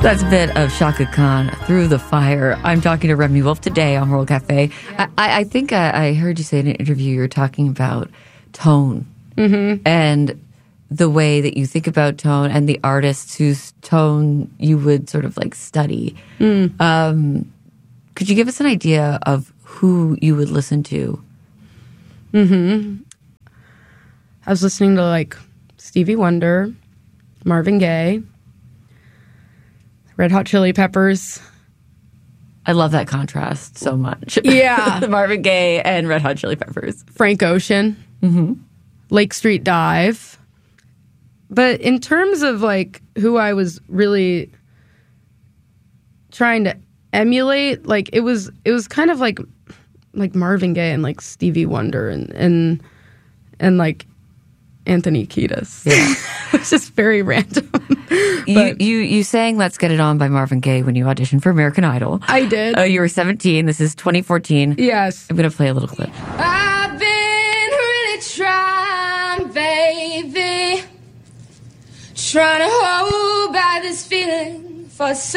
That's a bit of Shaka Khan, Through the Fire. I'm talking to Remi Wolf today on World Cafe. I think I heard you say in an interview you were talking about tone and the way that you think about tone and the artists whose tone you would sort of like study. Could you give us an idea of who you would listen to? I was listening to like Stevie Wonder, Marvin Gaye, Red Hot Chili Peppers. I love that contrast so much. Yeah. Marvin Gaye and Red Hot Chili Peppers. Frank Ocean. Lake Street Dive. But in terms of like who I was really trying to emulate, like it was kind of like Marvin Gaye and like Stevie Wonder and like Anthony Kiedis. Yeah. It's just very random. You sang Let's Get It On by Marvin Gaye when you auditioned for American Idol. I did. You were 17. This is 2014. Yes. I'm going to play a little clip. I've been really trying, baby. Trying to hold back this feeling for so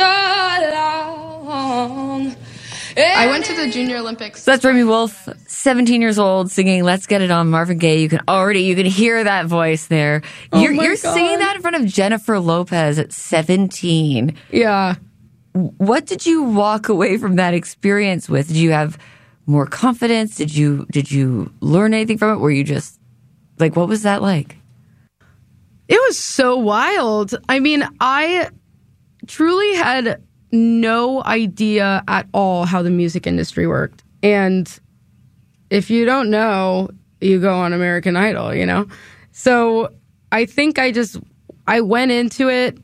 long. I went to the Junior Olympics. So that's Remi Wolf, 17 years old, singing Let's Get It On, Marvin Gaye. You can hear that voice there. You're singing that in front of Jennifer Lopez at 17. Yeah. What did you walk away from that experience with? Did you have more confidence? Did you learn anything from it? Were you just like, what was that like? It was so wild. I mean, I truly had no idea at all how the music industry worked. And if you don't know, you go on American Idol, you know? So I think I went into it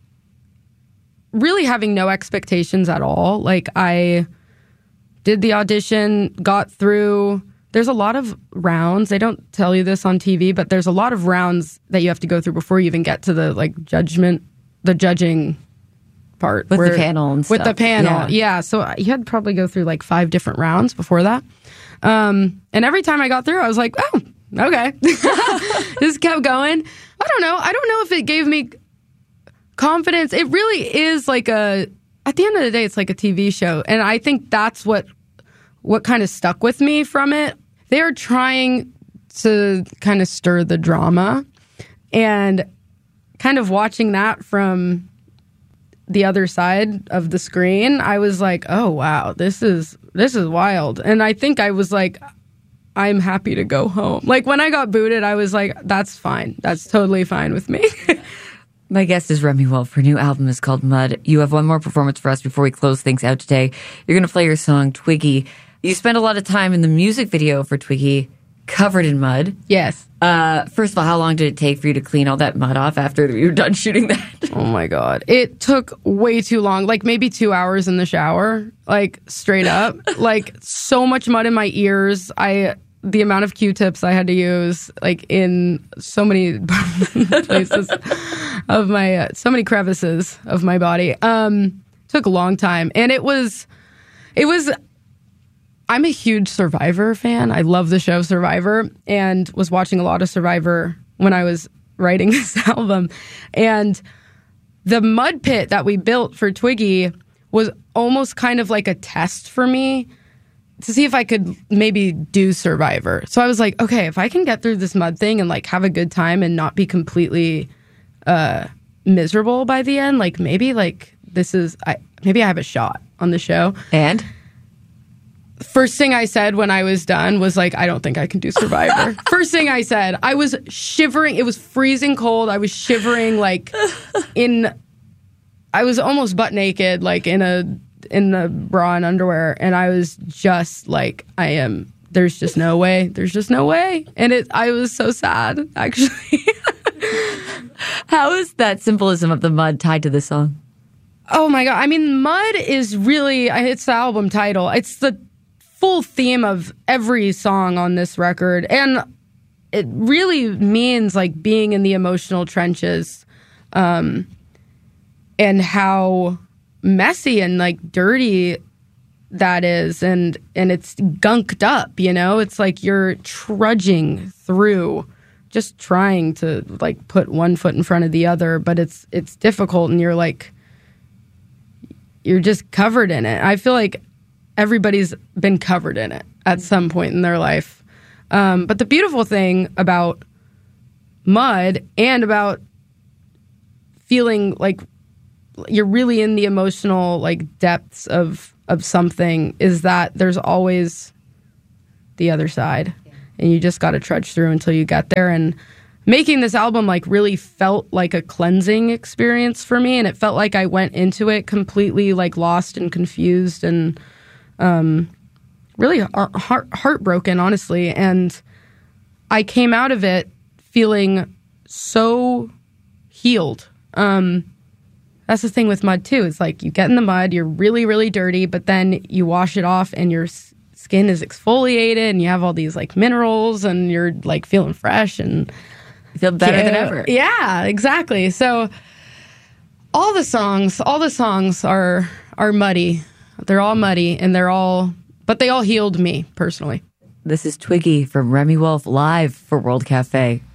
really having no expectations at all. Like I did the audition, got through. There's a lot of rounds. They don't tell you this on TV, but there's a lot of rounds that you have to go through before you even get to the like the judging part. With the panel and stuff. With the panel, yeah. So you had to probably go through like 5 different rounds before that. And every time I got through, I was like, oh, okay. Just kept going. I don't know if it gave me confidence. It really is like at the end of the day, it's like a TV show. And I think that's what kind of stuck with me from it. They're trying to kind of stir the drama, and kind of watching that from the other side of the screen, I was like, oh wow, this is wild. And I think I was like, I'm happy to go home. Like when I got booted, I was like, that's fine. That's totally fine with me. My guest is Remi Wolf. Her new album is called Mud. You have one more performance for us before we close things out today. You're going to play your song Twiggy. You spent a lot of time in the music video for Twiggy covered in mud. Yes. First of all, how long did it take for you to clean all that mud off after you were done shooting that? Oh my God. It took way too long, like maybe 2 hours in the shower, like straight up. Like so much mud in my ears. The amount of Q-tips I had to use, like in so many places of my, so many crevices of my body. Took a long time. And it was, I'm a huge Survivor fan. I love the show Survivor, and was watching a lot of Survivor when I was writing this album. And the mud pit that we built for Twiggy was almost kind of like a test for me to see if I could maybe do Survivor. So I was like, okay, if I can get through this mud thing and like have a good time and not be completely miserable by the end, like maybe like maybe I have a shot on the show. And first thing I said when I was done was like, I don't think I can do Survivor. First thing I said, I was shivering. It was freezing cold. I was shivering like I was almost butt naked, like in the bra and underwear. And I was just like, there's just no way. There's just no way. And I was so sad, actually. how is that symbolism of the mud tied to the song? Oh my God. I mean, mud is really, it's the album title. It's the full theme of every song on this record. And it really means like being in the emotional trenches, and how messy and like dirty that is. And it's gunked up, you know? It's like you're trudging through, just trying to like put one foot in front of the other, but it's difficult, and you're like, you're just covered in it. I feel like everybody's been covered in it at some point in their life. But the beautiful thing about mud and about feeling like you're really in the emotional like depths of something is that there's always the other side, and you just got to trudge through until you get there. And making this album like really felt like a cleansing experience for me, and it felt like I went into it completely like lost and confused and really heartbroken, honestly. And I came out of it feeling so healed. That's the thing with mud too. It's like you get in the mud, you're really, really dirty, but then you wash it off and your skin is exfoliated and you have all these like minerals and you're like feeling fresh and you feel better than ever. Yeah, exactly. So all the songs are muddy. They're all muddy and but they all healed me personally. This is Twiggy from Remi Wolf live for World Cafe.